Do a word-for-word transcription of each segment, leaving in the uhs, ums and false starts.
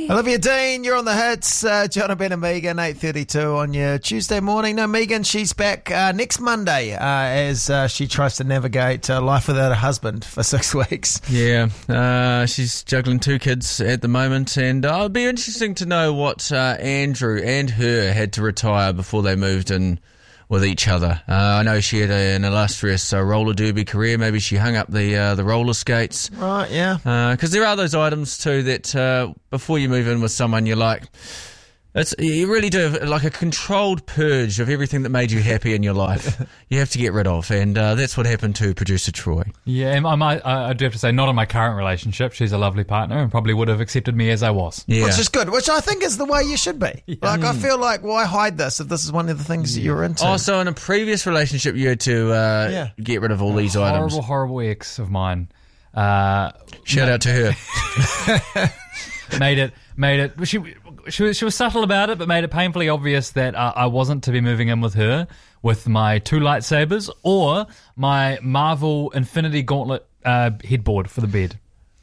me. Olivia Dean, you're on the hits. Uh, John, Ben and Megan, eight thirty-two on your Tuesday morning. No, Megan, she's back uh, next Monday uh, as uh, she tries to navigate uh, life without a husband for six weeks. Yeah, uh, she's juggling two kids at the moment, and uh, it'd be interesting to know what uh, Andrew and her had to retire before they moved in with each other. Uh, I know she had a, an illustrious uh, roller derby career. Maybe she hung up the uh, the roller skates. Right, yeah. Because uh, there are those items too that uh, before you move in with someone, you're like, it's you really do have like a controlled purge of everything that made you happy in your life. You have to get rid of, and uh, that's what happened to producer Troy. Yeah, and I might, I I do have to say, not in my current relationship. She's a lovely partner and probably would have accepted me as I was. Yeah. Which is good, which I think is the way you should be. Yeah. Like, I feel like, why hide this if this is one of the things that you're into? Oh, so in a previous relationship, you had to uh, Yeah. get rid of all these horrible, items. Horrible, horrible ex of mine. Uh, Shout out to her. made it, made it. She, she was, she was subtle about it, but made it painfully obvious that uh, I wasn't to be moving in with her with my two lightsabers or my Marvel Infinity Gauntlet uh, headboard for the bed.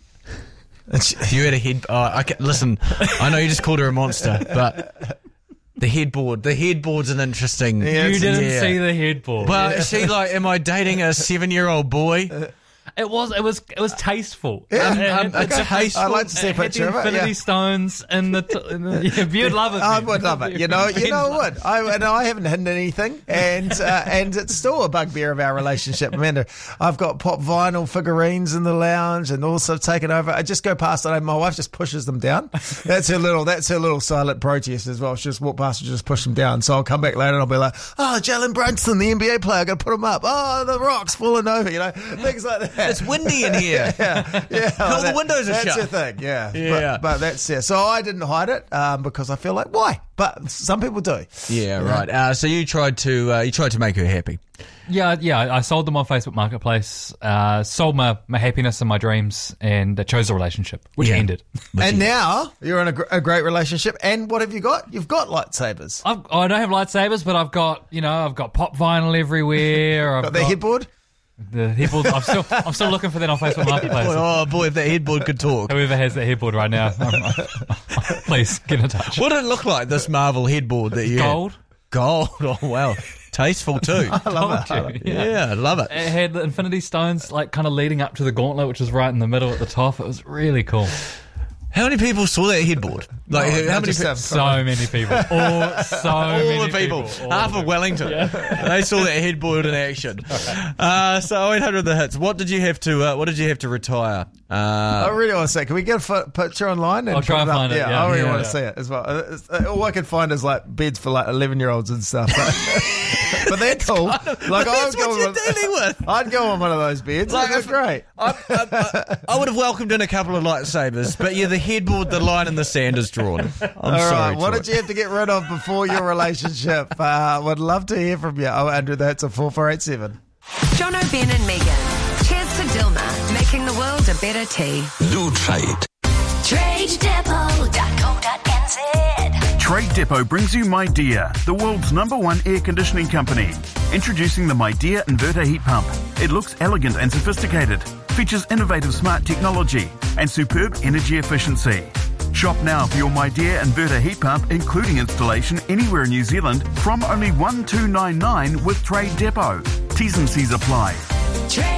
You had a head. Oh, I can, listen, I know you just called her a monster, but the headboard, the headboard's an interesting. Yeah, You it's- didn't yeah. see the headboard. Well, is she like, am I dating a seven-year-old boy? It was, it was, it was tasteful. Yeah, It- it- um, it- it's it- tasteful. I'd like to see a it had picture the of it. Infinity Yeah. Stones in the, t- in the yeah, you'd love it. I Ben. would love it. You know, you know what? I and I haven't hidden anything, and uh, and it's still a bugbear of our relationship, Amanda. I've got pop vinyl figurines in the lounge, and also taken over. I just go past it, and my wife just pushes them down. That's her little. That's her little silent protest as well. She just walk past and just push them down. So I'll come back later and I'll be like, "Oh, Jalen Brunson, the N B A player, got to put him up. Oh, the Rock's falling over. You know, things like that. It's windy in here. Yeah, yeah. All the that- windows are that's shut. That's the thing, yeah. Yeah. But, but that's, yeah. So I didn't hide it um, because I feel like, why? But some people do. Yeah, right. Uh, so you tried to uh, you tried to make her happy. Yeah, yeah. I sold them on Facebook Marketplace. Uh, sold my, my happiness and my dreams, and uh, chose a relationship, which Yeah. ended. And now you're in a, gr- a great relationship. And what have you got? You've got lightsabers. I've, I don't have lightsabers, but I've got, you know, I've got pop vinyl everywhere. I've Got the headboard? The headboard. I'm still, I'm still looking for that on Facebook Marketplace. Oh boy, if that headboard could talk. Whoever has that headboard right now, um, please get in touch. What did it look like, this Marvel headboard that you had? Gold. Gold. Oh wow, tasteful too. I love Told it. you, Yeah, I love it. It had the Infinity Stones like kind of leading up to the gauntlet, which was right in the middle at the top. It was really cool. How many people saw that headboard? Like, No, how no, many just people? have- So many people. All, so All many the people, All half the of Wellington, they saw that headboard in action. Uh, so eight hundred the hits. What did you have to? Uh, what did you have to retire? I Uh, really want to see. Can we get a fo- picture online? And I'll try put and up? find it, Yeah, yeah. I really Yeah. want to see it as well. Uh, it's- uh, All I can find is like beds for like eleven year olds and stuff. But, but they're cool. Like but I that's would go what you're on, dealing with. I'd go on one of those beds. Like Like, if- great. I, I, I, I would have welcomed in a couple of lightsabers, but yeah, the headboard, the line in the sand is drawn. I'm All right, sorry. what Troy. did you have to get rid of before your relationship? Uh, would love to hear from you. Oh, Andrew, that's a four four eight seven. John O'Ben and Megan. Cheers to Dilma, making the world a better tea. Do trade. trade depot dot co dot n z. Trade Depot brings you MyDear, the world's number one air conditioning company. Introducing the MyDear inverter heat pump. It looks elegant and sophisticated, features innovative smart technology and superb energy efficiency. Shop now for your MyDear inverter heat pump, including installation anywhere in New Zealand, from only one two nine nine with Trade Depot. T's and C's apply. Trade